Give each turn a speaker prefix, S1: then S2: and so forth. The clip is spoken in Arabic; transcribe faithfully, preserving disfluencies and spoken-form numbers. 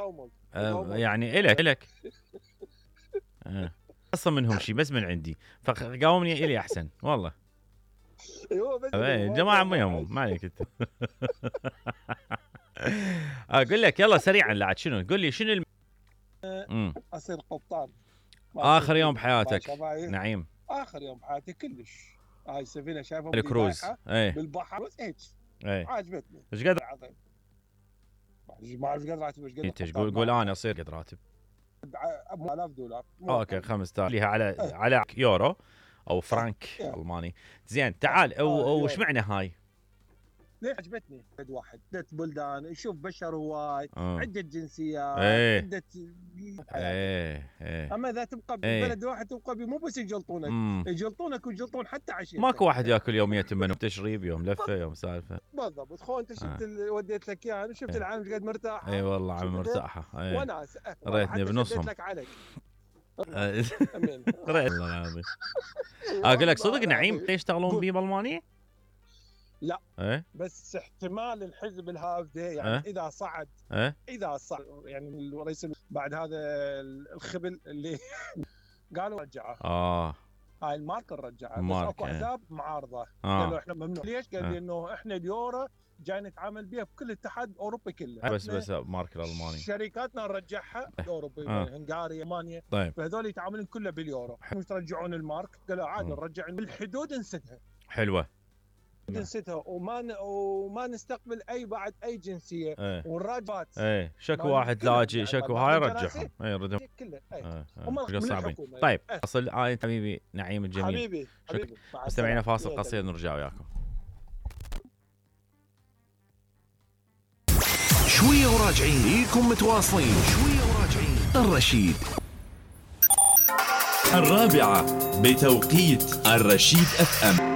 S1: يقاومون
S2: أه يعني إلك إلك أه. أصلا منهم شيء بس من عندي فقاومني إلي أحسن والله.
S1: ايوه بس
S2: جماعة مو يهمهم ما عليك انت. اقول لك يلا سريعا لعد شنو قول لي شنو الم...
S1: اصير قبطان
S2: اخر يوم بحياتك. نعيم
S1: اخر يوم بحياتي كلش. هاي السفينه شايفها
S2: الكروز
S1: ايه بالبحر بس هيك
S2: ايه
S1: عجبتني.
S2: ايش قدر
S1: ما اعرف ايش قدر راتب ايش قدر
S2: انت تقول قول انا اصير قد راتب
S1: ابو آلاف دولار
S2: اوكي خمسة آلاف ليها على اه. على يورو او فرانك اه. الماني. زين تعال اه. وش معنى هاي؟
S1: ليه عجبتني بلد واحد عدة بلدان يشوف بشر هواي اه. عدة جنسيات
S2: ايه.
S1: عدة
S2: ايه ايه.
S1: اما اذا تبقى ببلد ايه. واحد تبقى مو بس يجلطونك مم. يجلطونك ويجلطون حتى عشيرتك.
S2: ماكو واحد ياكل يومية منه تشريب يوم لفه يوم سالفه
S1: بالضبط. خو انت شفت اه. وديت لك اياه انا شفت ايه. العالم ايش قد مرتاحه.
S2: اي والله عم مرتاحه ايه.
S1: وناس
S2: ريتني بنصهم
S1: لك عليك
S2: امين والله العظيم. اقول لك صدق نعيم يشتغلون بيه بالمانيا؟
S1: لا
S2: ايه
S1: بس احتمال الحزب الهافده يعني ايه؟ اذا صعد
S2: ايه؟
S1: اذا صعد يعني الرئيس بعد هذا الخبل اللي قالوا رجعه
S2: اه
S1: هاي الماركه رجعها بس اكو احزاب ايه. معارضه آه. قالوا احنا ممنوع. ليش؟ قال لي اه. انه احنا اليورو جاي نتعامل بها بكل الاتحاد الاوروبي كله
S2: بس بس ماركه الالماني
S1: شركاتنا نرجعها اوروبي آه. هنغاريا المانيا
S2: طيب.
S1: فهذول يتعاملون كله باليورو. مش ترجعون المارك قالوا عادي نرجع بالحدود نسدها
S2: حلوه
S1: جنسيتها وما ن... وما نستقبل اي بعد اي جنسيه
S2: ايه.
S1: والراجبات
S2: ايه شكو واحد لاجئ شكو هاي رجعهم اي ردهم
S1: كله ايه.
S2: اه. اه. صعبين. طيب اصل آه حبيبي نعيم الجميل
S1: حبيبي حبيبي
S2: مستمعينا فاصل قصير نرجع وياكم
S3: شويه وراجعين ليكم متواصلين شويه وراجعين. الرشيد الرابعه بتوقيت الرشيد اف ام.